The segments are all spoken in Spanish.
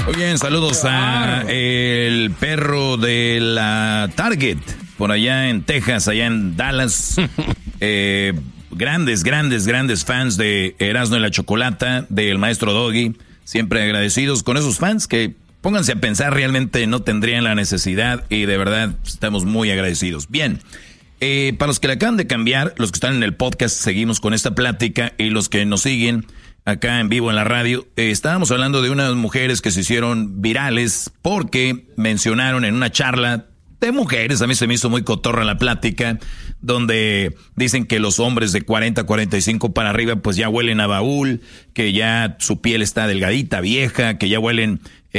Muy bien, saludos a el perro de la Target, por allá en Texas, allá en Dallas. Grandes fans de Erasmo y la Chocolata, del maestro Doggy. Siempre agradecidos con esos fans que, pónganse a pensar, realmente no tendrían la necesidad y de verdad estamos muy agradecidos. Bien, para los que le acaban de cambiar, los que están en el podcast, seguimos con esta plática, y los que nos siguen acá en vivo en la radio, estábamos hablando de unas mujeres que se hicieron virales porque mencionaron en una charla de mujeres, a mí se me hizo muy cotorra la plática, donde dicen que los hombres de 40, 45 para arriba pues ya huelen a baúl, que ya su piel está delgadita, vieja, que ya huelen,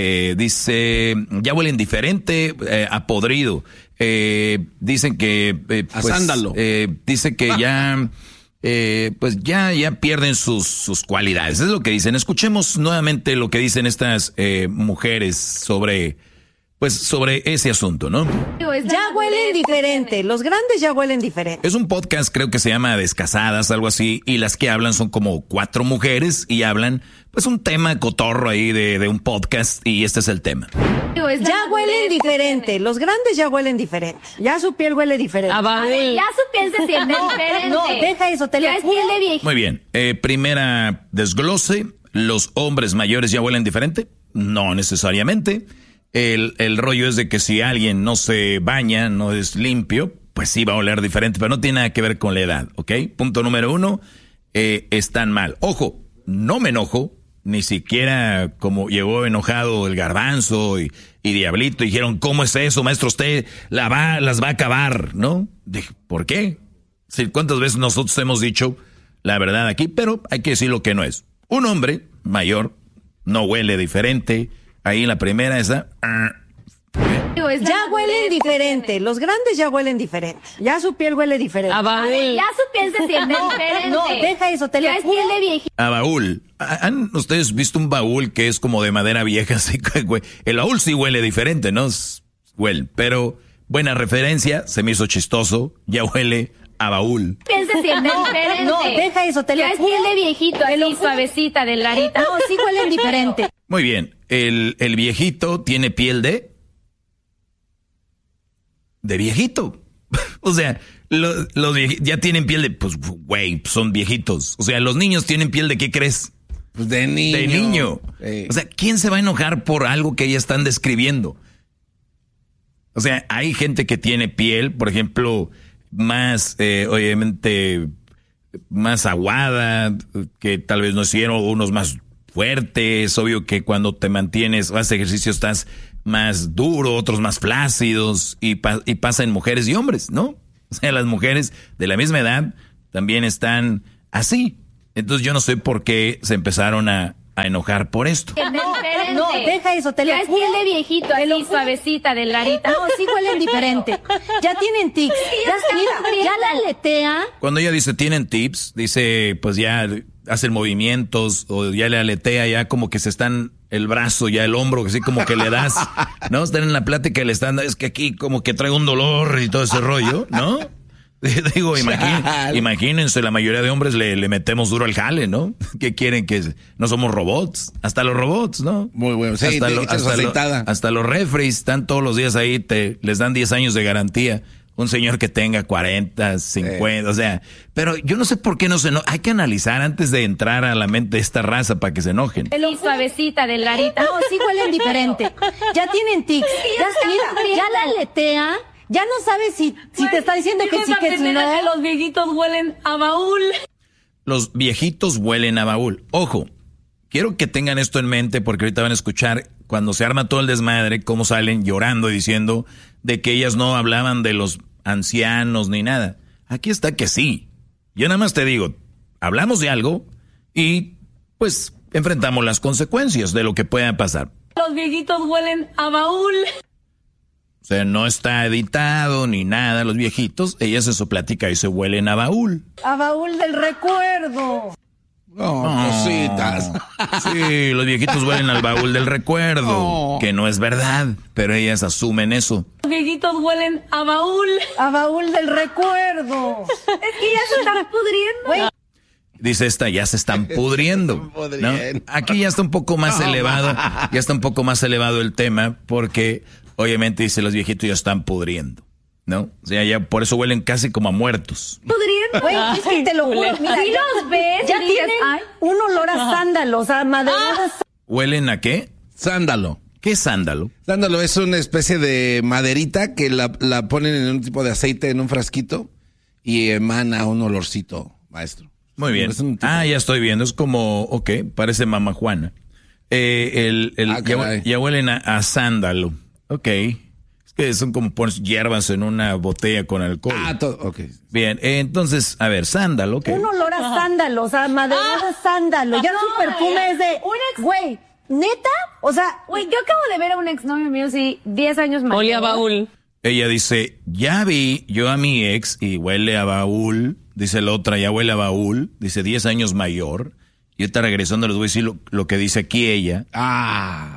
ya huelen diferente, a podrido. Dicen que a sándalo. Dice que ya pues ya pierden sus cualidades. Es lo que dicen. Escuchemos nuevamente lo que dicen estas mujeres sobre ese asunto, ¿no? Ya huelen diferente, los grandes ya huelen diferente. Es un podcast, creo que se llama Descasadas, algo así, y las que hablan son como 4 mujeres y hablan pues un tema cotorro ahí de un podcast, y este es el tema. Ya huelen diferente, los grandes ya huelen diferente. Ya su piel huele diferente. Ya su piel se siente diferente. No, deja eso, te ya es piel de viejito. Muy bien, primera desglose, ¿los hombres mayores ya huelen diferente? No necesariamente. El rollo es de que si alguien no se baña, no es limpio, pues sí va a oler diferente, pero no tiene nada que ver con la edad, ¿ok? Punto número 1, están mal. Ojo, no me enojo, ni siquiera como llegó enojado el Garbanzo y Diablito, dijeron, ¿cómo es eso, maestro? Usted las va a acabar, ¿no? Dije, ¿por qué? Sí, ¿cuántas veces nosotros hemos dicho la verdad aquí? Pero hay que decir lo que no es. Un hombre mayor no huele diferente. Ahí en la primera esa. Ya huelen diferente, los grandes ya huelen diferente. Ya su piel huele diferente. Ya su piel se siente diferente. No, deja eso, te ya es piel de viejito. A baúl. ¿Han ustedes visto un baúl que es como de madera vieja? Así, el baúl sí huele diferente, ¿no? Huele, pero buena referencia, se me hizo chistoso. Ya huele a baúl. Piel se siente diferente. No, deja eso, ya es piel de viejito, así suavecita, delgadita. No, sí huelen diferente. Muy bien, el viejito tiene piel de viejito. O sea, los ya tienen piel de, pues, güey, son viejitos. O sea, los niños tienen piel de, ¿qué crees? Pues de niño. De niño. O sea, ¿quién se va a enojar por algo que ya están describiendo? O sea, hay gente que tiene piel, por ejemplo, más, obviamente, más aguada, que tal vez no hicieron, unos más fuertes. Obvio que cuando te mantienes, haces ejercicio, estás más duro, otros más flácidos, y pasa en mujeres y hombres, ¿no? O sea, las mujeres de la misma edad también están así. Entonces yo no sé por qué se empezaron a enojar por esto. No, deja eso, ya es piel de viejito, así suavecita, delgadita. No, sí huelen diferente. Ya tienen tics. Ya la aletea. Cuando ella dice tienen tips, dice pues ya hacen movimientos o ya le aletea, ya como que se están el brazo, ya el hombro, así como que le das, ¿no? Están en la plática y le están, es que aquí como que traigo un dolor y todo ese rollo, ¿no? Digo, imagínense, la mayoría de hombres le metemos duro al jale, ¿no? ¿Qué quieren? Que no somos robots. Hasta los robots, ¿no? Muy bueno. Sí, hasta los refris están todos los días ahí, les dan 10 años de garantía. Un señor que tenga 40, 50, o sea, pero yo no sé por qué no se enoja. Hay que analizar antes de entrar a la mente de esta raza para que se enojen. Y suavecita, delgadita. No, sí huelen diferente. Ya tienen tics. Ya la aletea. Ya no sabes si te está diciendo que sí, que si no. Los viejitos huelen a baúl. Los viejitos huelen a baúl. Ojo, quiero que tengan esto en mente porque ahorita van a escuchar cuando se arma todo el desmadre, cómo salen llorando y diciendo de que ellas no hablaban de los ancianos ni nada. Aquí está que sí. Yo nada más te digo, hablamos de algo y pues enfrentamos las consecuencias de lo que pueda pasar. Los viejitos huelen a baúl. O sea, no está editado ni nada, los viejitos, ellas en su plática y se huelen a baúl. A baúl del recuerdo. Cositas. Sí, los viejitos huelen al baúl del recuerdo, que no es verdad, pero ellas asumen eso. Los viejitos huelen a baúl. A baúl del recuerdo. Es que ya se están pudriendo. Dice esta, ya se están pudriendo, ¿no? Aquí ya está un poco más elevado, el tema, porque obviamente dice los viejitos ya están pudriendo, ¿no? O sea, ya por eso huelen casi como a muertos. Pudriendo, güey, es que te lo juro, mira, ¿sí los ves? ya Y dices, tienen ay. un olor a sándalos, a maderadas. ¿Huelen a qué? Sándalo. ¿Qué es sándalo? Sándalo es una especie de maderita que la ponen en un tipo de aceite en un frasquito y emana un olorcito, maestro. Muy bien. Es un tipo- Ya estoy viendo. Es como, parece Mama Juana. Ya huelen a sándalo. Ok. Es que son como pones hierbas en una botella con alcohol. Ok. Bien, entonces, a ver, sándalo. Okay. Un olor a sándalos, a maderadas sándalo. Ya su perfume es de, güey, ¿neta? O sea, Güey, yo acabo de ver a un exnovio mío, sí, 10 años mayor. Olía a baúl. Ella dice, ya vi yo a mi ex y huele a baúl. Dice la otra, ya huele a baúl. Dice 10 años mayor. Y ahorita regresando les voy a decir lo que dice aquí ella.